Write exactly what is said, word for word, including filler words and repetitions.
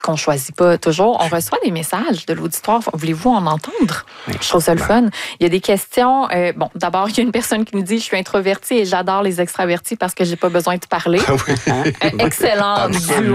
qu'on choisit pas toujours. On reçoit des messages de l'auditoire. Voulez-vous en entendre? Oui. Je trouve ça le fun. Il y a des questions. Euh, bon, d'abord, il y a une personne qui nous dit « Je suis introvertie et j'adore les extravertis parce que j'ai pas besoin de parler. » Ah oui. euh, Excellent duo.